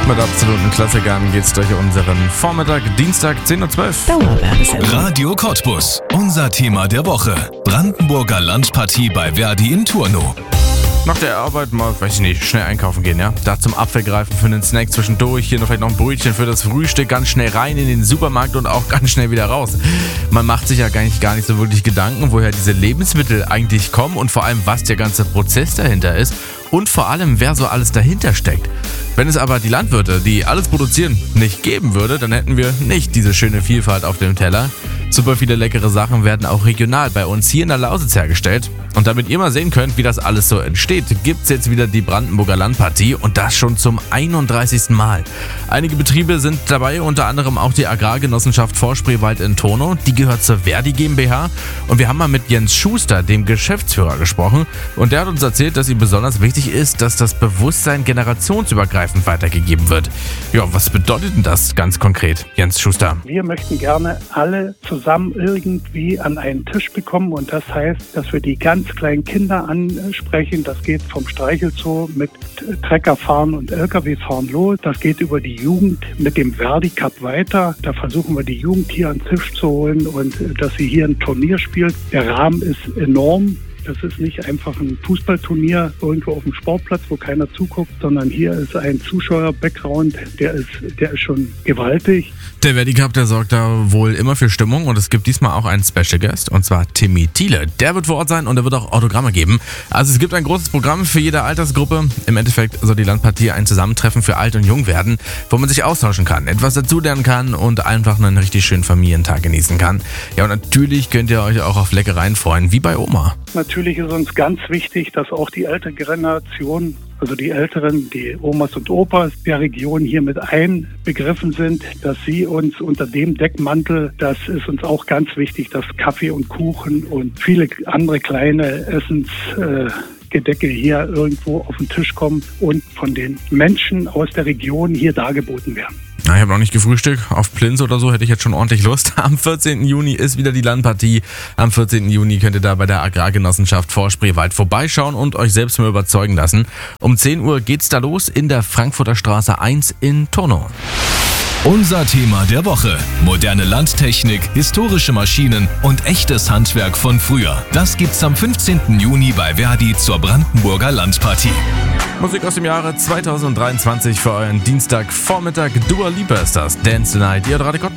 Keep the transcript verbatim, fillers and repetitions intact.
Mit absoluten Klassikern geht's durch unseren Vormittag, Dienstag, zehn Uhr zwölf. Dauerwerbesendung. Radio Cottbus. Unser Thema der Woche. Brandenburger Landpartie bei Verdi in Turnow. Nach der Arbeit mal, weiß ich nicht, schnell einkaufen gehen, ja? Da zum Apfel greifen für einen Snack zwischendurch, hier noch vielleicht noch ein Brötchen für das Frühstück, ganz schnell rein in den Supermarkt und auch ganz schnell wieder raus. Man macht sich ja gar nicht, gar nicht so wirklich Gedanken, woher diese Lebensmittel eigentlich kommen und vor allem, was der ganze Prozess dahinter ist und vor allem, wer so alles dahinter steckt. Wenn es aber die Landwirte, die alles produzieren, nicht geben würde, dann hätten wir nicht diese schöne Vielfalt auf dem Teller. Super viele leckere Sachen werden auch regional bei uns hier in der Lausitz hergestellt. Und damit ihr mal sehen könnt, wie das alles so entsteht, gibt's jetzt wieder die Brandenburger Landpartie und das schon zum einunddreißigsten Mal. Einige Betriebe sind dabei, unter anderem auch die Agrargenossenschaft Vorspreewald in Turnow. Die gehört zur Verdi GmbH. Und wir haben mal mit Jens Schuster, dem Geschäftsführer, gesprochen. Und der hat uns erzählt, dass ihm besonders wichtig ist, dass das Bewusstsein generationsübergreifend weitergegeben wird. Ja, was bedeutet denn das ganz konkret, Jens Schuster? Wir möchten gerne alle zusammen irgendwie an einen Tisch bekommen und das heißt, dass wir die ganz kleinen Kinder ansprechen. Das geht vom Streichelzoo mit Treckerfahren und L K W-Fahren los. Das geht über die Jugend mit dem Verdi Cup weiter. Da versuchen wir die Jugend hier an den Tisch zu holen und dass sie hier ein Turnier spielt. Der Rahmen ist enorm. Das ist nicht einfach ein Fußballturnier irgendwo auf dem Sportplatz, wo keiner zuguckt, sondern hier ist ein Zuschauer-Background, der ist, der ist schon gewaltig. Der Verdi Cup, der sorgt da wohl immer für Stimmung und es gibt diesmal auch einen Special Guest und zwar Timmy Thiele. Der wird vor Ort sein und er wird auch Autogramme geben. Also es gibt ein großes Programm für jede Altersgruppe. Im Endeffekt soll die Landpartie ein Zusammentreffen für Alt und Jung werden, wo man sich austauschen kann, etwas dazulernen kann und einfach einen richtig schönen Familientag genießen kann. Ja, und natürlich könnt ihr euch auch auf Leckereien freuen, wie bei Oma. Natürlich ist uns ganz wichtig, dass auch die ältere Generation, also die Älteren, die Omas und Opas der Region hier mit einbegriffen sind, dass sie uns unter dem Deckmantel, das ist uns auch ganz wichtig, dass Kaffee und Kuchen und viele andere kleine Essensgedecke hier irgendwo auf den Tisch kommen und von den Menschen aus der Region hier dargeboten werden. Na, ich habe noch nicht gefrühstückt. Auf Plinz oder so hätte ich jetzt schon ordentlich Lust. Am vierzehnten Juni ist wieder die Landpartie. Am vierzehnten Juni könnt ihr da bei der Agrargenossenschaft Vorspreewald vorbeischauen und euch selbst mal überzeugen lassen. Um zehn Uhr geht's da los in der Frankfurter Straße eins in Turnow. Unser Thema der Woche. Moderne Landtechnik, historische Maschinen und echtes Handwerk von früher. Das gibt's am fünfzehnten Juni bei Verdi zur Brandenburger Landpartie. Musik aus dem Jahre zweitausenddreiundzwanzig für euren Dienstagvormittag. Dua Lipa ist das. Dance the Night. Ihr Radio Cottbus.